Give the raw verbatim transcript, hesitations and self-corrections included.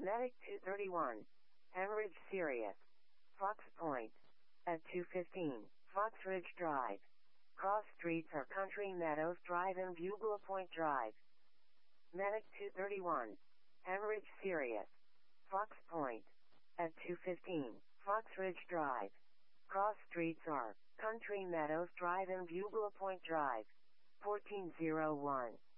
Medic two thirty-one. Hemorrhage serious. Fox Point. At two fifteen. Fox Ridge Drive. Cross streets are Country Meadows Drive and Bugler Point Drive. Medic two thirty-one. Hemorrhage serious. Fox Point. At two fifteen. Fox Ridge Drive. Cross streets are Country Meadows Drive and Bugler Point Drive. fourteen oh one.